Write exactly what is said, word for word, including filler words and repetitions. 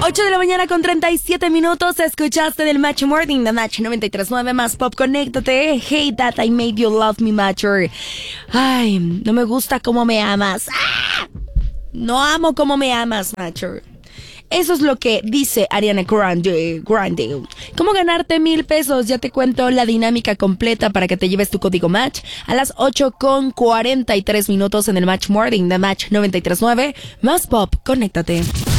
ocho de la mañana con treinta y siete minutos. Escuchaste del Match Morning, The Match noventa y tres punto nueve más Pop. Conéctate. Hey, that I made you love me, Matcher. Ay, no me gusta cómo me amas. ¡Ah! No amo cómo me amas, Matcher. Eso es lo que dice Ariana Grande. Grande. ¿Cómo ganarte mil pesos? Ya te cuento la dinámica completa para que te lleves tu código Match a las ocho con cuarenta y tres minutos en el Match Morning, The Match noventa y tres punto nueve más Pop. Conéctate.